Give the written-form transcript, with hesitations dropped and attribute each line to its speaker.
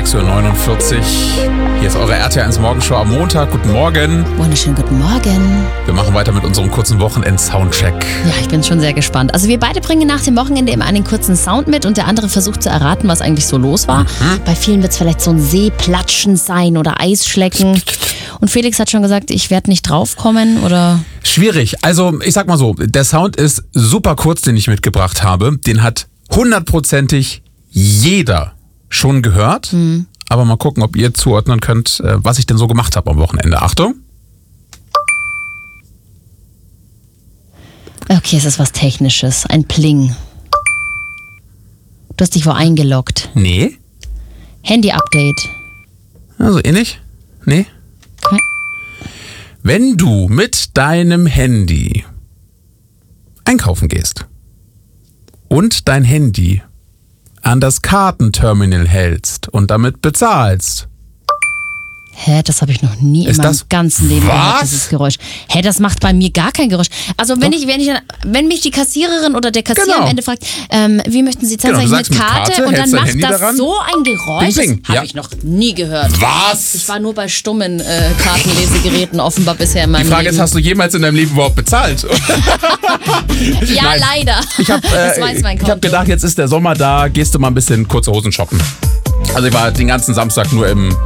Speaker 1: 6:49 Uhr. Hier ist eure RTL1 Morgenshow am Montag. Guten Morgen.
Speaker 2: Wunderschönen guten Morgen.
Speaker 1: Wir machen weiter mit unserem kurzen Wochenend-Soundcheck.
Speaker 2: Ja, ich bin schon sehr gespannt. Also wir beide bringen nach dem Wochenende immer einen kurzen Sound mit und der andere versucht zu erraten, was eigentlich so los war. Bei vielen wird es vielleicht so ein Seeplatschen sein oder Eisschlecken. Und Felix hat schon gesagt, ich werde nicht draufkommen oder...
Speaker 1: Schwierig. Also ich sag mal so, der Sound ist super kurz, den ich mitgebracht habe. Den hat 100%ig jeder schon gehört. Aber mal gucken, ob ihr zuordnen könnt, was ich denn so gemacht habe am Wochenende. Achtung.
Speaker 2: Okay, es ist was Technisches. Ein Pling. Du hast dich wo eingeloggt.
Speaker 1: Nee.
Speaker 2: Handy-Update.
Speaker 1: Also ähnlich? Nee.
Speaker 2: Okay.
Speaker 1: Wenn du mit deinem Handy einkaufen gehst und dein Handy an das Kartenterminal hältst und damit bezahlst.
Speaker 2: Hä, das habe ich noch nie in meinem ganzen Leben gehört, dieses Geräusch. Hä, das macht bei mir gar kein Geräusch. Also wenn mich die Kassiererin oder der Kassierer am Ende fragt, wie möchten Sie zahlen,
Speaker 1: Genau,
Speaker 2: sage ich mit Karte und dann macht das
Speaker 1: daran.
Speaker 2: so ein Geräusch,
Speaker 1: Bing, bing.
Speaker 2: das habe ich noch nie gehört.
Speaker 1: Was?
Speaker 2: Ich war nur bei stummen Kartenlesegeräten offenbar bisher in meinem Leben.
Speaker 1: Die Frage ist, hast du jemals in deinem Leben überhaupt bezahlt?
Speaker 2: Ja,
Speaker 1: Nein.
Speaker 2: leider.
Speaker 1: Das
Speaker 2: weiß mein Konto.
Speaker 1: Ich habe gedacht, jetzt ist der Sommer da, gehst du mal ein bisschen kurze Hosen shoppen. Also ich war den ganzen Samstag nur im